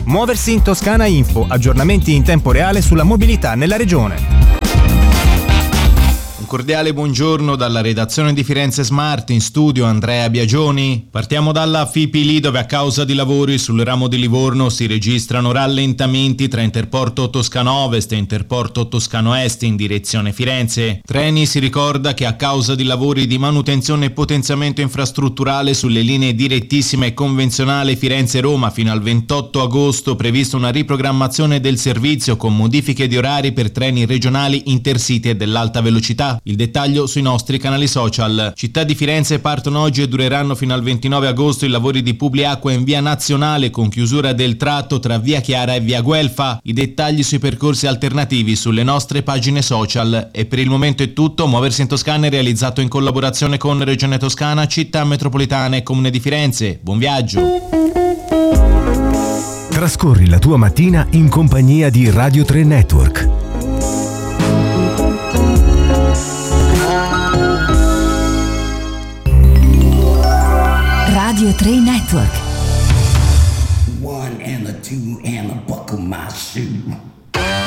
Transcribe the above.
Muoversi in Toscana Info, aggiornamenti in tempo reale sulla mobilità nella regione. Un cordiale buongiorno dalla redazione di Firenze Smart, in studio Andrea Biagioni. Partiamo dalla FIPI dove a causa di lavori sul ramo di Livorno si registrano rallentamenti tra Interporto Toscano Ovest e Interporto Toscano Est in direzione Firenze. Treni si ricorda che a causa di lavori di manutenzione e potenziamento infrastrutturale sulle linee direttissima e convenzionale Firenze-Roma fino al 28 agosto prevista una riprogrammazione del servizio con modifiche di orari per treni regionali Intercity e dell'alta velocità. Il dettaglio sui nostri canali social. Città di Firenze partono oggi e dureranno fino al 29 agosto i lavori di Publiacqua in via Nazionale con chiusura del tratto tra via Chiara e via Guelfa. I dettagli sui percorsi alternativi sulle nostre pagine social. E per il momento è tutto. Muoversi in Toscana è realizzato in collaborazione con Regione Toscana, Città Metropolitana e Comune di Firenze. Buon viaggio! Trascorri la tua mattina in compagnia di Radio 3 Network. Radio 3 Network. One and a two and a buckle my shoe.